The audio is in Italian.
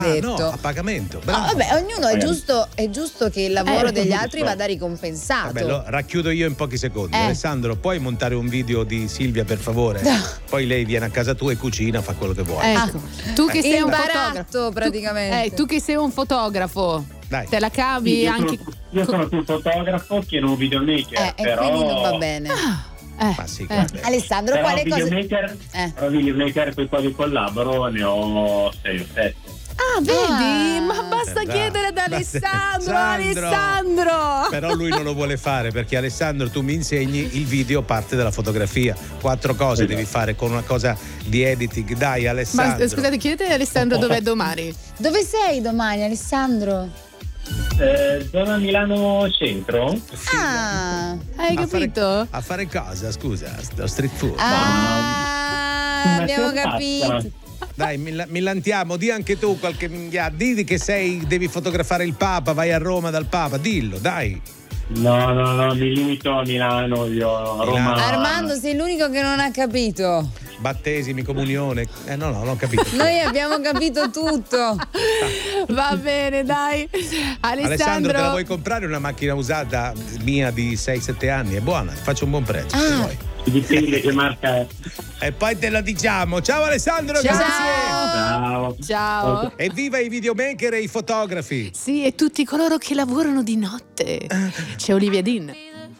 No, a pagamento. Bravo. Vabbè, ognuno è giusto che il lavoro degli altri vada ricompensato. Vabbè, lo racchiudo io in pochi secondi. Alessandro, puoi montare un video di Silvia, per favore? Poi lei viene a casa tua e cucina, fa quello che vuole. Ecco. Tu che sei un fotografo, praticamente. Tu che sei un fotografo, dai, te la cavi anche. Io sono più un fotografo che un videomaker, però quindi non va bene. Ma sì, Alessandro, però quale cosa? videomaker con i quali collaboro ne ho 6 o 7. Vedi? Ma basta chiedere ad Alessandro. Però lui non lo vuole fare, perché Alessandro, tu mi insegni, il video parte dalla fotografia. 4 cose devi fare con una cosa di editing. Dai, Alessandro. Ma scusate, chiedete a Alessandro dov'è domani. Dove sei domani, Alessandro? Zona Milano Centro. Hai capito? A fare cosa, scusa? Lo street food. Abbiamo capito. Dai, millantiamo, di anche tu qualche minchiata. Di che devi fotografare il Papa, vai a Roma dal Papa, dillo, dai. No, mi limito a Milano, io a Roma. Armando, sei l'unico che non ha capito. Battesimi, comunione. No, non ho capito. Noi abbiamo capito tutto. Va bene, dai. Alessandro, te la vuoi comprare una macchina usata mia di 6-7 anni? È buona, faccio un buon prezzo se vuoi. Dipende che marca è. E poi te lo diciamo. Ciao Alessandro, grazie. Ciao. Evviva i videomaker e i fotografi. Sì, e tutti coloro che lavorano di notte. C'è Olivia Dean.